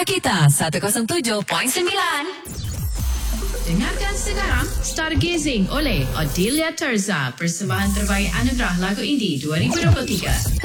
Rakita 107.9. Dengarkan sekarang Stargazing oleh Odelia Terza, persembahan terbaik anugerah lagu indie 2023.